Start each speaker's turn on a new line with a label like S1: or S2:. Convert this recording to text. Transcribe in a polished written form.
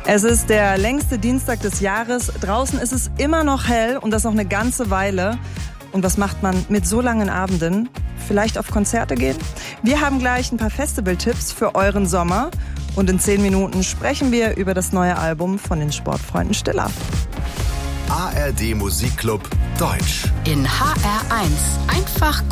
S1: Es ist der längste Dienstag des Jahres. Draußen ist es immer noch hell und das noch eine ganze Weile. Und was macht man mit so langen Abenden? Vielleicht auf Konzerte gehen? Wir haben gleich ein paar Festival-Tipps für euren Sommer. Und in 10 Minuten sprechen wir über das neue Album von den Sportfreunden Stiller.
S2: ARD Musikclub Deutsch.
S3: In HR1 einfach